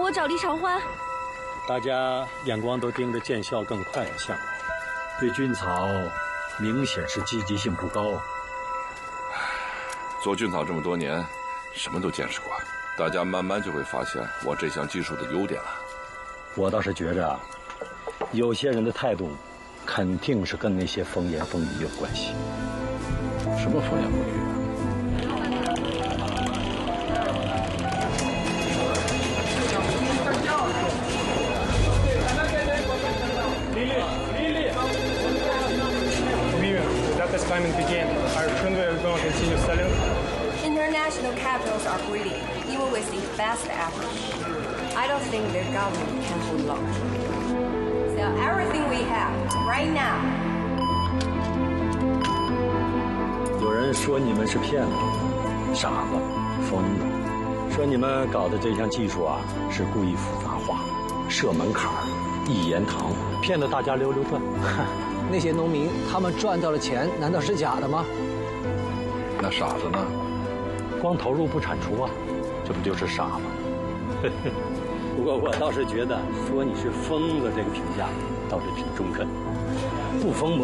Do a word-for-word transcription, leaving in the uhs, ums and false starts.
我找李长欢。 大家眼光都盯着见效更快的项目，对菌草明显是积极性不高。 做菌草这么多年，什么都见识过，大家慢慢就会发现我这项技术的优点了。 我倒是觉着，有些人的态度，肯定是跟那些风言风语有关系。 什么风言风语？ That assignment began. Our Kunwei is going to continue selling. International capitals are greedy, even with the best efforts. I don't think their government can hold long. Sell everything we have right now. 有人说你们是骗子、傻子、疯子，说你们搞的这项技术啊是故意复杂化、设门槛、一言堂，骗得大家溜溜转。 那些农民他们赚到的钱难道是假的吗？ 那傻子呢？ 光投入不产出啊，这不就是傻吗？不过我倒是觉得说你是疯子这个评价倒是挺中肯，不疯魔。